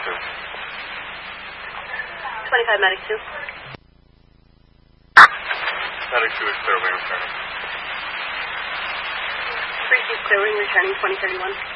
25 Medic 2. Medic 2 is clear wing returning. 3 Chief clear wing returning 2031.